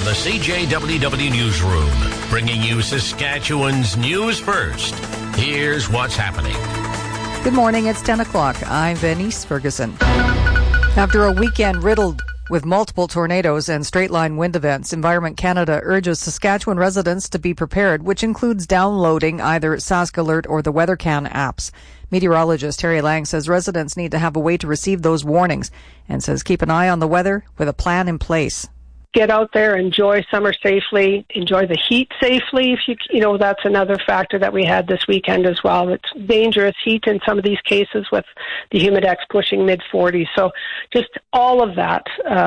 From the CJWW Newsroom, bringing you Saskatchewan's news first. Here's what's happening. Good morning, it's 10 o'clock. I'm Venice Ferguson. After a weekend riddled with multiple tornadoes and straight-line wind events, Environment Canada urges Saskatchewan residents to be prepared, which includes downloading either Sask Alert or the WeatherCan apps. Meteorologist Terry Lang says residents need to have a way to receive those warnings and says keep an eye on the weather with a plan in place. Get out there, enjoy summer safely, enjoy the heat safely. If you know, that's another factor that we had this weekend as well. It's dangerous heat in some of these cases with the Humidex pushing mid-40s. So just all of that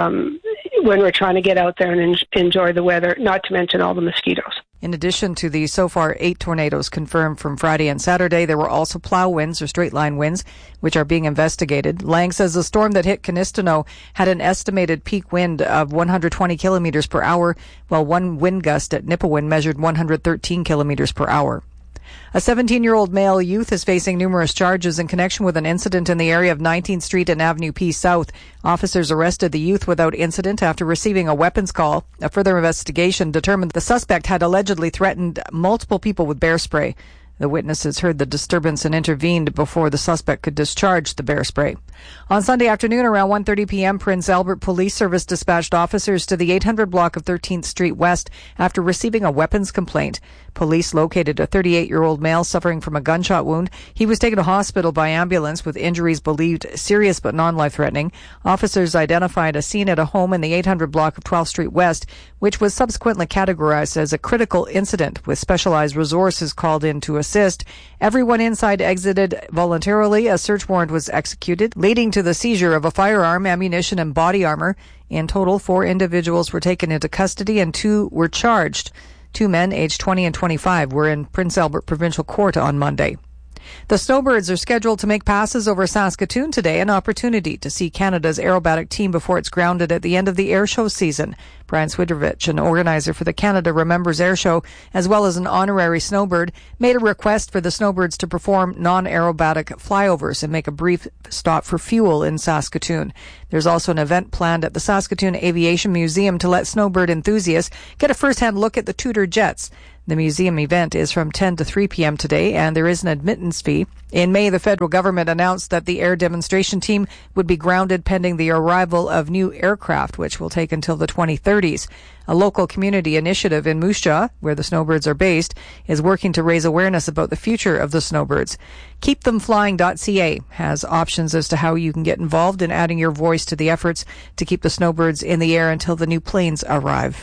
when we're trying to get out there and enjoy the weather, not to mention all the mosquitoes. In addition to the so far 8 tornadoes confirmed from Friday and Saturday, there were also plow winds or straight-line winds, which are being investigated. Lang says the storm that hit Canistano had an estimated peak wind of 120 kilometers per hour, while one wind gust at Nipawin measured 113 kilometers per hour. A 17-year-old male youth is facing numerous charges in connection with an incident in the area of 19th Street and Avenue P South. Officers arrested the youth without incident after receiving a weapons call. A further investigation determined the suspect had allegedly threatened multiple people with bear spray. The witnesses heard the disturbance and intervened before the suspect could discharge the bear spray. On Sunday afternoon around 1:30 p.m., Prince Albert Police Service dispatched officers to the 800 block of 13th Street West after receiving a weapons complaint. Police located a 38-year-old male suffering from a gunshot wound. He was taken to hospital by ambulance with injuries believed serious but non-life-threatening. Officers identified a scene at a home in the 800 block of 12th Street West, which was subsequently categorized as a critical incident with specialized resources called in to assist. Everyone inside exited voluntarily. A search warrant was executed, leading to the seizure of a firearm, ammunition, and body armor. In total, 4 individuals were taken into custody and 2 were charged. 2 men, aged 20 and 25, were in Prince Albert Provincial Court on Monday. The Snowbirds are scheduled to make passes over Saskatoon today, an opportunity to see Canada's aerobatic team before it's grounded at the end of the air show season. Brian Swidrovich, an organizer for the Canada Remembers Air Show, as well as an honorary Snowbird, made a request for the Snowbirds to perform non-aerobatic flyovers and make a brief stop for fuel in Saskatoon. There's also an event planned at the Saskatoon Aviation Museum to let Snowbird enthusiasts get a first-hand look at the Tudor jets. The museum event is from 10 to 3 p.m. today, and there is an admittance fee. In May, the federal government announced that the air demonstration team would be grounded pending the arrival of new aircraft, which will take until the 2030s. A local community initiative in Moose Jaw, where the Snowbirds are based, is working to raise awareness about the future of the Snowbirds. KeepThemFlying.ca has options as to how you can get involved in adding your voice to the efforts to keep the Snowbirds in the air until the new planes arrive.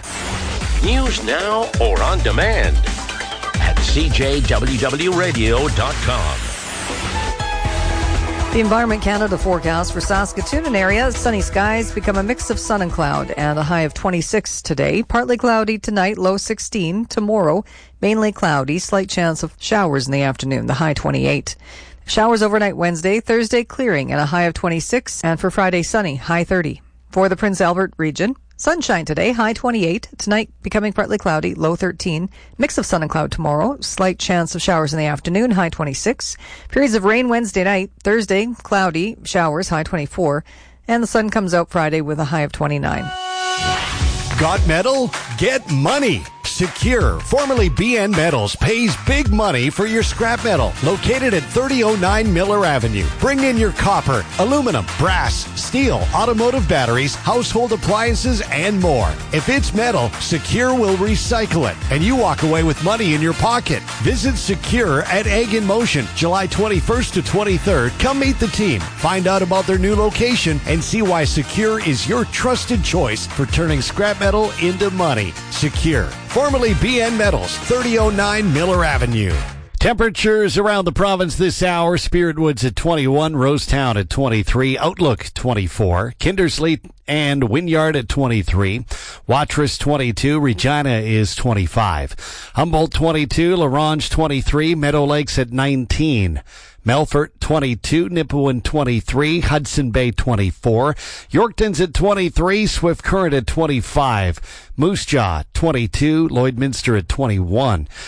News now or on demand at CJWWRadio.com. The Environment Canada forecast for Saskatoon and area. Sunny skies become a mix of sun and cloud and a high of 26 today. Partly cloudy tonight, low 16. Tomorrow, mainly cloudy, slight chance of showers in the afternoon, the high 28. Showers overnight Wednesday, Thursday clearing and a high of 26. And for Friday, sunny, high 30. For the Prince Albert region, sunshine today, high 28. Tonight, becoming partly cloudy, low 13. Mix of sun and cloud tomorrow. Slight chance of showers in the afternoon, high 26. Periods of rain Wednesday night. Thursday, cloudy, showers, high 24. And the sun comes out Friday with a high of 29. Got metal? Get money. Secure, formerly BN Metals, pays big money for your scrap metal. Located at 3009 Miller Avenue. Bring in your copper, aluminum, brass, steel, automotive batteries, household appliances, and more. If it's metal, Secure will recycle it, and you walk away with money in your pocket. Visit Secure at Egg in Motion, July 21st to 23rd. Come meet the team, find out about their new location, and see why Secure is your trusted choice for turning scrap metal into money. Secure, formerly BN Metals, 3009 Miller Avenue. Temperatures around the province this hour. Spirit Woods at 21, Rosetown at 23, Outlook 24, Kindersley and Wynyard at 23, Watrous 22, Regina is 25, Humboldt 22, LaRange 23, Meadow Lakes at 19, Melfort 22, Nipawin 23, Hudson Bay 24, Yorkton's at 23, Swift Current at 25, Moose Jaw 22, Lloydminster at 21.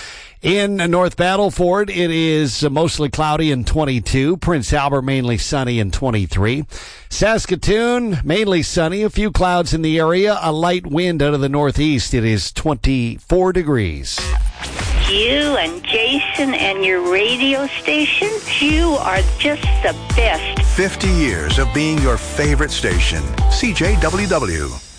In North Battleford, it is mostly cloudy and 22. Prince Albert, mainly sunny and 23. Saskatoon, mainly sunny. A few clouds in the area. A light wind out of the northeast. It is 24 degrees. You and Jason and your radio station, you are just the best. 50 years of being your favorite station. CJWW.